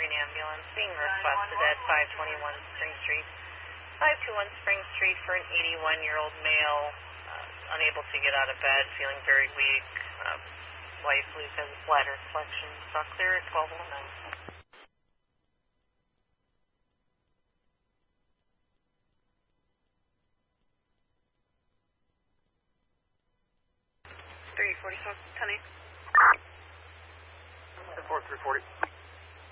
an ambulance being requested at 521 Spring Street. 521 Spring Street for an 81-year-old male, unable to get out of bed, feeling very weak. Wife believes has a bladder infection. Saw clear at 1209. 340, 10-8. 10-4, 340.